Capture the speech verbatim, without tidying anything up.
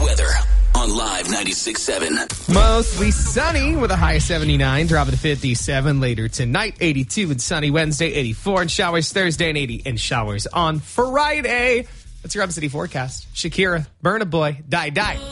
weather on Live ninety-six point seven. Mostly sunny with a high of seventy-nine, dropping to fifty-seven later tonight. eighty-two and sunny Wednesday, eighty-four and showers Thursday, and eighty and showers on Friday. That's your Hub City forecast. Shakira, Burna Boy, Die Die.